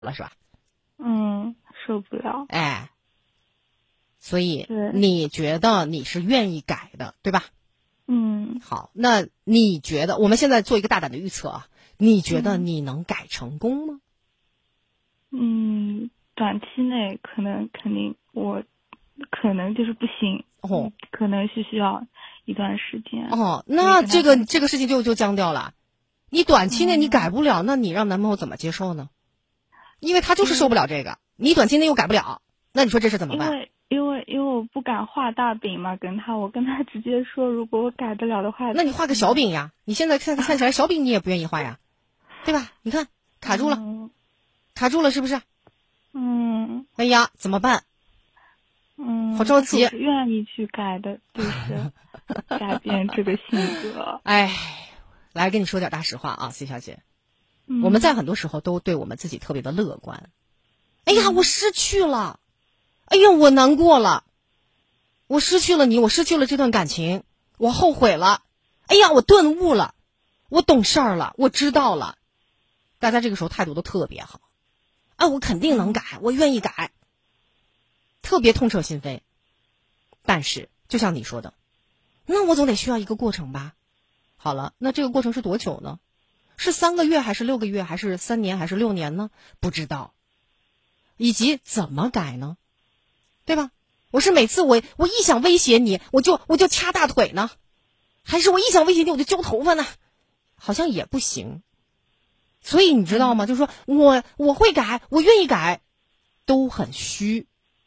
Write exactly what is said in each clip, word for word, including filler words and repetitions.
了是吧？ 嗯，受不了。 哎，所以你觉得你是愿意改的，对吧？ 嗯。 好，那你觉得我们现在做一个大胆的预测啊？你觉得你能改成功吗？ 嗯，短期内可能肯定我可能就是不行。 哦， 可能是需要一段时间。 哦，那这个这个事情就就僵掉了。你短期内你改不了，嗯、那你让男朋友怎么接受呢？因为他就是受不了这个，你短期内又改不了，那你说这事怎么办？ 因为因为因为我不敢画大饼嘛，跟他我跟他直接说，如果我改得了的话， 那你画个小饼呀。你现在看看起来小饼你也不愿意画呀，对吧？你看卡住了，嗯、卡住了是不是？ 嗯。 哎呀，怎么办？ 嗯， 好着急。 我是愿意去改的，就是改变这个性格。 哎，来跟你说点大实话啊 ，C 小姐， 嗯、 我们在很多时候都对我们自己特别的乐观。哎呀，我失去了，哎呀，我难过了，我失去了你，我失去了这段感情，我后悔了。哎呀，我顿悟了，我懂事儿了，我知道了。大家这个时候态度都特别好，啊，我肯定能改，我愿意改。特别痛彻心扉，但是就像你说的，那我总得需要一个过程吧。好了，那这个过程是多久呢？是三个月还是六个月还是三年还是六年呢？不知道。以及怎么改呢？对吧？我是每次我我一想威胁你，我就我就掐大腿呢，还是我一想威胁你我就揪头发呢？好像也不行。所以你知道吗？就是说我我会改，我愿意改，都很虚。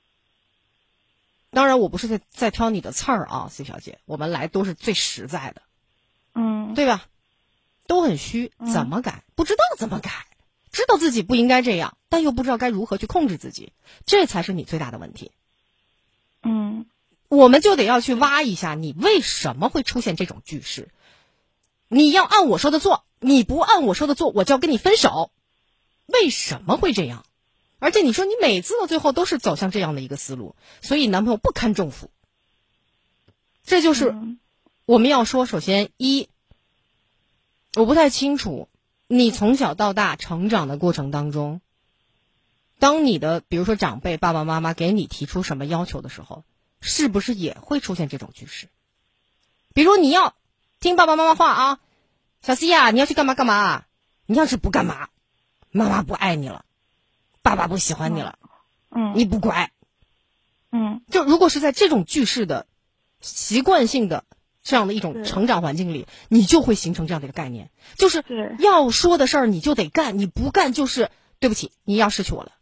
当然我不是在在挑你的刺儿啊 ，C 小姐，我们来都是最实在的， 嗯， 对吧？都很虚，怎么改？嗯、不知道怎么改，知道自己不应该这样，但又不知道该如何去控制自己，这才是你最大的问题。 嗯， 我们就得要去挖一下，你为什么会出现这种句式？你要按我说的做，你不按我说的做，我就要跟你分手。为什么会这样？而且你说你每次到最后都是走向这样的一个思路，所以男朋友不堪重负。这就是我们要说，首先一，我不太清楚你从小到大成长的过程当中，当你的比如说长辈爸爸妈妈给你提出什么要求的时候，是不是也会出现这种句式？比如你要听爸爸妈妈话啊，小 C 呀、啊，你要去干嘛干嘛，你要是不干嘛，妈妈不爱你了，爸爸不喜欢你了， 嗯， 你不乖， 嗯， 就如果是在这种句式的习惯性的这样的一种成长环境里，你就会形成这样的一个概念，就是要说的事儿你就得干，你不干就是对不起，你要失去我了。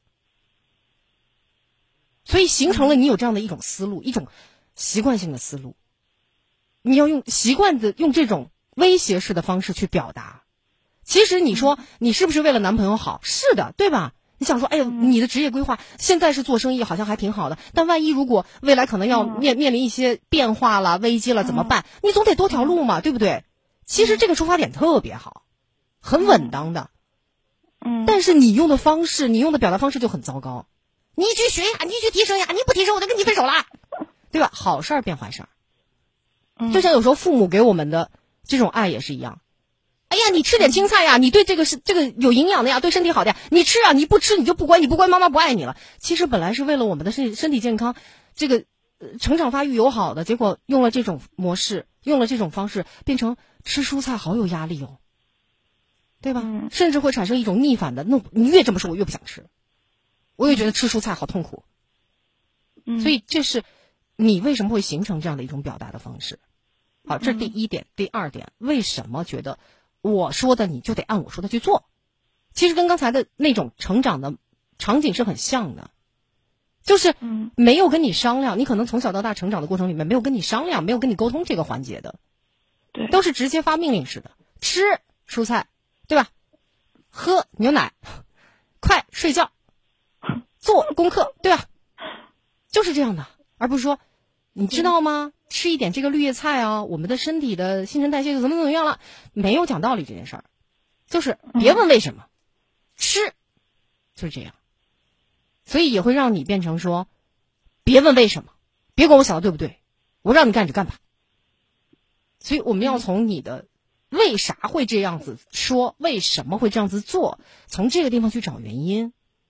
所以形成了你有这样的一种思路，嗯、一种习惯性的思路，你要用习惯的用这种威胁式的方式去表达。其实你说你是不是为了男朋友好？是的，对吧？你想说，哎呦，你的职业规划现在是做生意，好像还挺好的，但万一如果未来可能要面面临一些变化了、危机了，怎么办？你总得多条路嘛，对不对？其实这个出发点特别好，很稳当的。 嗯。 但是你用的方式，你用的表达方式就很糟糕。你去学呀，你去提升呀，你不提升我就跟你分手了，对吧？好事儿变坏事儿。就像有时候父母给我们的这种爱也是一样。哎呀，你吃点青菜呀，你对这个是这个有营养的呀，对身体好的呀，你吃啊，你不吃你就不乖，你不乖妈妈不爱你了。其实本来是为了我们的身身体健康，这个、呃、成长发育友好的，结果用了这种模式，用了这种方式，变成吃蔬菜好有压力哦，对吧？ 嗯、 甚至会产生一种逆反的，那你越这么说，我越不想吃，我越觉得吃蔬菜好痛苦。 嗯、 所以这是你为什么会形成这样的一种表达的方式。好，这是第一点。嗯、第二点，为什么觉得我说的你就得按我说的去做？其实跟刚才的那种成长的场景是很像的，就是没有跟你商量，你可能从小到大成长的过程里面没有跟你商量，没有跟你沟通这个环节的， 对， 都是直接发命令式的，吃蔬菜，对吧？喝牛奶，快睡觉，做功课，对吧？就是这样的，而不是说你知道吗？吃一点这个绿叶菜啊，我们的身体的新陈代谢就怎么怎么样了，没有讲道理这件事儿，就是别问为什么，嗯、吃，就是这样，所以也会让你变成说，别问为什么，别管我想的对不对，我让你干你就干吧。所以我们要从你的为啥会这样子说，为什么会这样子做，从这个地方去找原因。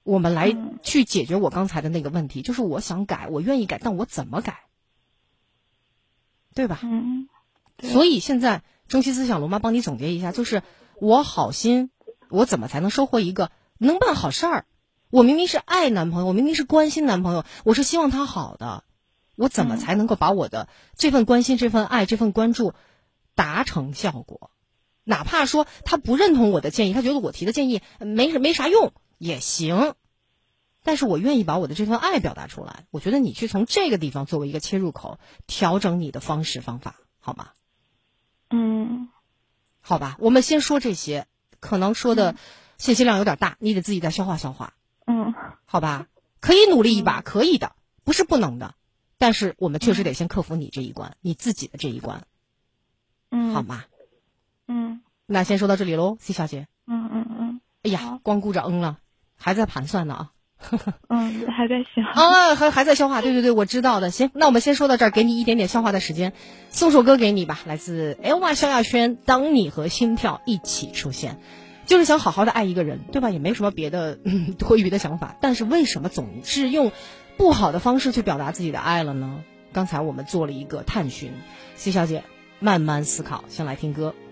我们来去解决我刚才的那个问题，就是我想改，我愿意改，但我怎么改，对吧？ 嗯。 所以现在中西思想龙妈帮你总结一下，就是我好心，我怎么才能收获一个能办好事儿？我明明是爱男朋友，我明明是关心男朋友，我是希望他好的，我怎么才能够把我的这份关心、这份爱、这份关注达成效果？哪怕说他不认同我的建议，他觉得我提的建议没没啥用也行，但是我愿意把我的这份爱表达出来。我觉得你去从这个地方作为一个切入口，调整你的方式方法，好吗？ 嗯， 好吧，我们先说这些，可能说的信息量有点大，你得自己再消化消化。 嗯， 好吧，可以努力一把，可以的，不是不能的，但是我们确实得先克服你这一关，你自己的这一关， 嗯， 好吗？ 嗯， 那先说到这里喽 ，C 小姐。 嗯嗯嗯。 哎呀，光顾着嗯了，还在盘算呢啊。 嗯，还在想啊，还还在消化，对对对，我知道的。行，那我们先说到这儿，给你一点点消化的时间，送首歌给你吧，来自 L Y 萧亚轩，《当你和心跳一起出现》，就是想好好的爱一个人，对吧？也没什么别的、嗯、多余的想法，但是为什么总是用不好的方式去表达自己的爱了呢？刚才我们做了一个探寻 ，C 小姐慢慢思考，先来听歌。